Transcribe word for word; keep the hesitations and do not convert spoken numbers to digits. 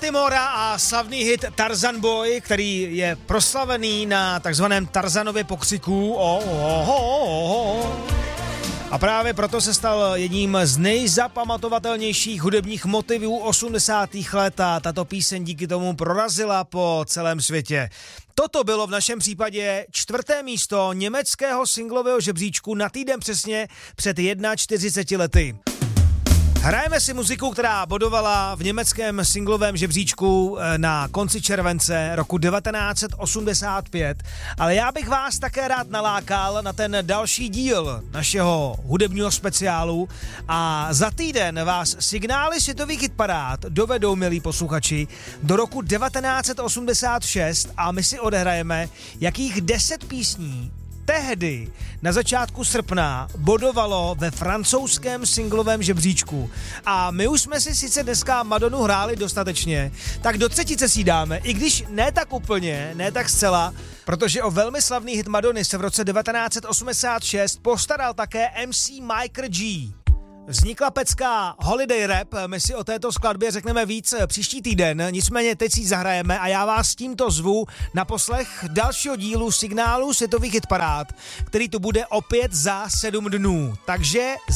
Baltimora a slavný hit Tarzan Boy, který je proslavený na takzvaném Tarzanově pokřiku. Oh, oh, oh, oh. A právě proto se stal jedním z nejzapamatovatelnějších hudebních motivů osmdesátých let a tato píseň díky tomu prorazila po celém světě. Toto bylo v našem případě čtvrté místo německého singlového žebříčku na týden přesně před čtyřiceti jedna lety. Hrajeme si muziku, která bodovala v německém singlovém žebříčku na konci července roku devatenáct set osmdesát pět, ale já bych vás také rád nalákal na ten další díl našeho hudebního speciálu a za týden vás signály světových hitparád dovedou, milí posluchači, do roku devatenáct set osmdesát šest a my si odehrajeme, jakých deset písní tehdy na začátku srpna bodovalo ve francouzském singlovém žebříčku. A my už jsme si sice dneska Madonu hráli dostatečně, tak do třetice si dáme, i když ne tak úplně, ne tak zcela, protože o velmi slavný hit Madony se v roce devatenáct set osmdesát šest postaral také M C Mike G. Vznikla pecka Holiday Rap, my si o této skladbě řekneme víc příští týden, nicméně teď si ji zahrajeme a já vás tímto zvu na poslech dalšího dílu signálu světových hitparád, který tu bude opět za sedm dnů. Takže